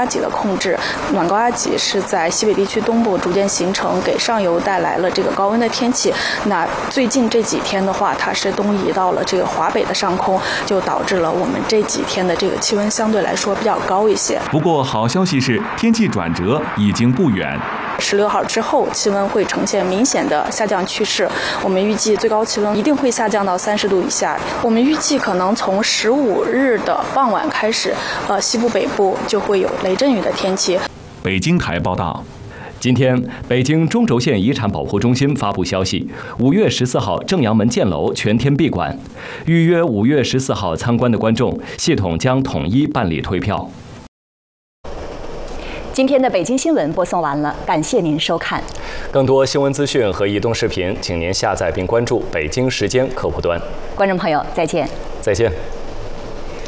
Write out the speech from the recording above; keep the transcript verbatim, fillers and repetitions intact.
压脊的控制。暖高压脊是在西北地区东部逐渐形成，给上游带来了这个高温的天气。那最近这几天的话，它是东移到了这个华北的上空，就导致了我们这几天的这个气温相对来说比较高一些。 不过好消息是，天气转折已经不远。 十六号之后，气温会呈现明显的下降趋势。我们预计最高气温一定会下降到三十度以下。我们预计可能从十五日的傍晚开始，呃，西部北部就会有雷阵雨的天气。 北京台报道。 今天，北京中轴线遗产保护中心发布消息，五月十四号正阳门箭楼全天闭馆，预约五月十四号参观的观众，系统将统一办理退票。 今天的北京新闻播送完了，感谢您收看。 更多新闻资讯和移动视频，请您下载并关注北京时间客户端。 观众朋友，再见。 再见。